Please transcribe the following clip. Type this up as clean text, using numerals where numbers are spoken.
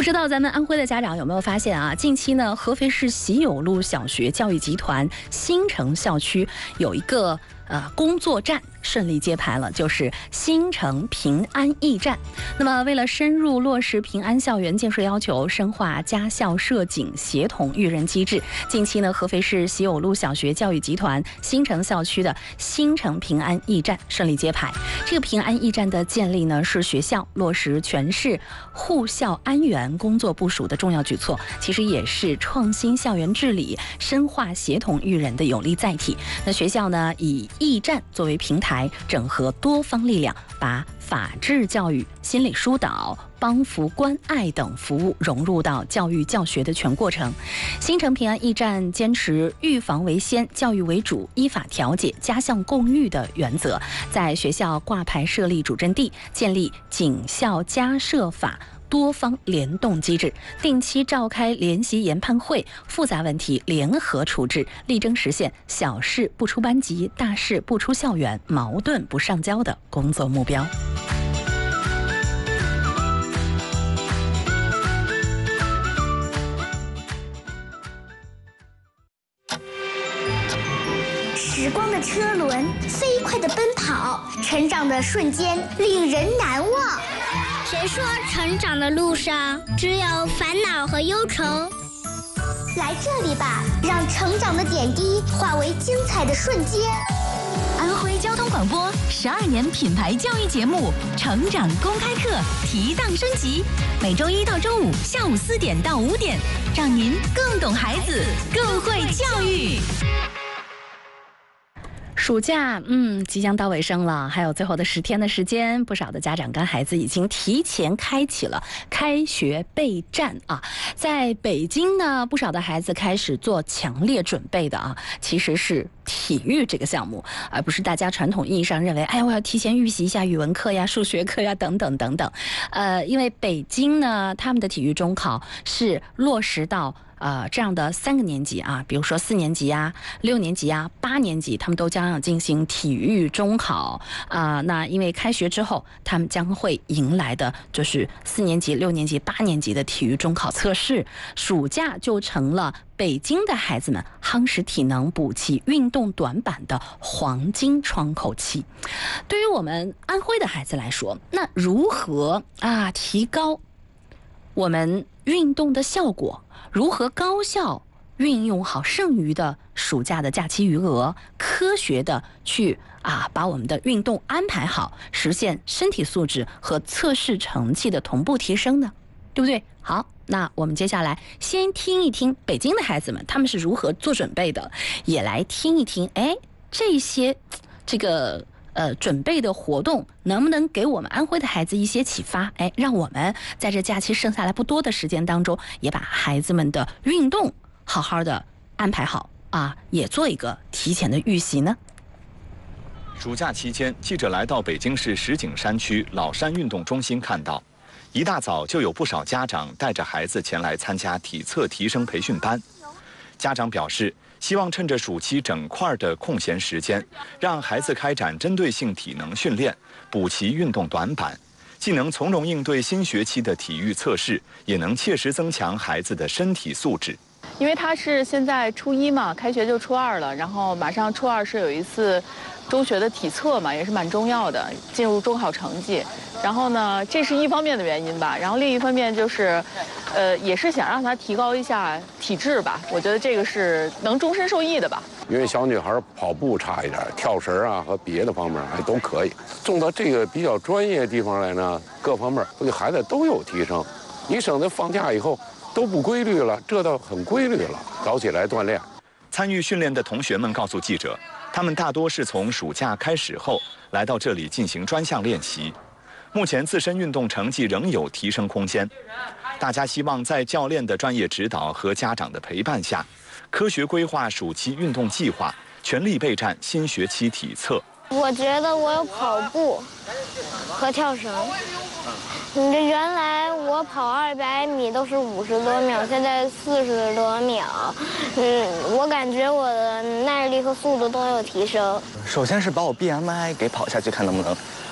知道咱们安徽的家长有没有发现啊？近期呢，合肥市喜友路小学教育集团新城校区有一个工作站顺利揭牌了，就是新城平安驿站。那么，为了深入落实平安校园建设要求，深化家校社警协同育人机制，近期呢，合肥市喜友路小学教育集团新城校区的新城平安驿站顺利揭牌。这个平安驿站的建立呢，是学校落实全市护校安园工作部署的重要举措，其实也是创新校园治理、深化协同育人的有力载体。那学校呢，以驿站作为平台，整合多方力量，把法治教育、心理疏导、帮扶关爱等服务融入到教育教学的全过程。新城平安驿站坚持预防为先、教育为主、依法调解、家校共育的原则，在学校挂牌设立主阵地，建立警校家社法多方联动机制，定期召开联席研判会，复杂问题联合处置，力争实现小事不出班级、大事不出校园、矛盾不上交的工作目标。 时光的车轮飞快地奔跑，成长的瞬间令人难忘。 谁说成长的路上只有烦恼和忧愁？ 来这里吧，让成长的点滴化为精彩的瞬间。 安徽交通广播12年品牌教育节目《成长公开课》提档升级，每周一到周五下午4点到5点，让您更懂孩子，更会教育。 暑假即将到尾声了，还有最后的10天的时间，不少的家长跟孩子已经提前开启了开学备战啊。在北京呢，不少的孩子开始做强烈准备的啊，其实是体育这个项目，而不是大家传统意义上认为，哎，我要提前预习一下语文课呀、数学课呀等等等等。因为北京呢，他们的体育中考是落实到这样的3个年级啊，比如说4年级啊、6年级啊、8年级，他们都将要进行体育中考那因为开学之后，他们将会迎来的就是4年级、6年级、8年级的体育中考测试，暑假就成了北京的孩子们夯实体能、补齐运动短板的黄金窗口期。对于我们安徽的孩子来说，那如何提高我们运动的效果？如何高效运用好剩余的暑假的假期余额，科学的去把我们的运动安排好，实现身体素质和测试成绩的同步提升呢？对不对？好，那我们接下来先听一听北京的孩子们他们是如何做准备的，也来听一听这些准备的活动能不能给我们安徽的孩子一些启发？让我们在这假期剩下来不多的时间当中，也把孩子们的运动好好的安排好也做一个提前的预习呢。 暑假期间，记者来到北京市石景山区老山运动中心，看到一大早就有不少家长带着孩子前来参加体测提升培训班。家长表示，希望趁着暑期整块的空闲时间，让孩子开展针对性体能训练，补齐运动短板，既能从容应对新学期的体育测试，也能切实增强孩子的身体素质。 因为他是现在初1嘛，开学就初2了，然后马上初2是有一次中学的体测嘛，也是蛮重要的，进入中考成绩。然后呢，这是一方面的原因吧，然后另一方面就是，也是想让他提高一下体质吧，我觉得这个是能终身受益的吧。 因为小女孩跑步差一点，跳绳和别的方面还都可以。种到这个比较专业的地方来呢，各方面对孩子都有提升。你省得放假以后都不规律了，这倒很规律了，早起来锻炼。 参与训练的同学们告诉记者，他们大多是从暑假开始后来到这里进行专项练习。目前自身运动成绩仍有提升空间，大家希望在教练的专业指导和家长的陪伴下，科学规划暑期运动计划，全力备战新学期体测。 我觉得我有跑步和跳绳。原来我跑200米都是50多秒，现在40多秒。我感觉我的耐力和速度都有提升。 首先是把我 BMI 给跑下去，看能不能